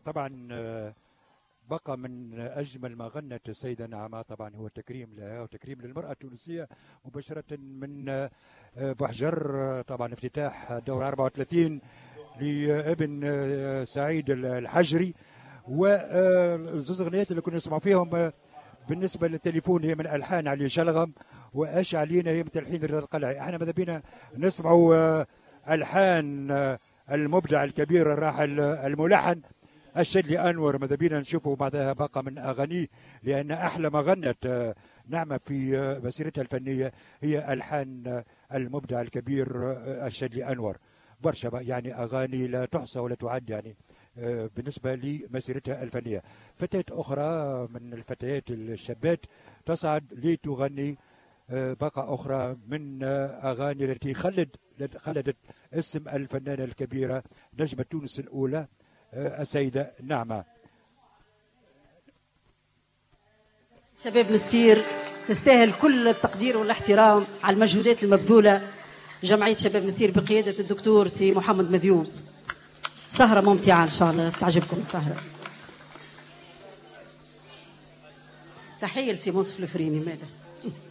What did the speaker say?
طبعا بقى من أجمل ما غنت السيدة نعمة طبعا هو تكريم لها وتكريم للمرأة التونسية مباشرة من بوحجر. طبعا افتتاح دور 34 لابن سعيد الحجري، والزوز اغنيات اللي كنا نسمعوا فيهم بالنسبة للتليفون هي من ألحان علي شلغم، وأش علينا هي من تلحين رضا القلعي. احنا ماذا بينا نسمعوا ألحان المبدع الكبير الراحل الملحن الشدلي أنور. ماذا بينا نشوفوا بعدها باقة من أغانيه، لأن أحلى ما غنت نعمة في مسيرتها الفنية هي ألحان المبدع الكبير الشدلي أنور. برشا يعني أغاني لا تحصى ولا تعد يعني بالنسبة لمسيرتها الفنية. فتاة أخرى من الفتيات الشابات تصعد لتغني باقة أخرى من أغاني التي خلدت اسم الفنانة الكبيرة نجمة تونس الأولى السيدة نعمة. شباب نستير تستاهل كل التقدير والاحترام على المجهودات المبذولة. جمعية شباب نستير بقيادة الدكتور سي محمد مذيوب. سهرة ممتعة إن شاء الله تعجبكم السهرة. تحية لسي منصف الفريني ماله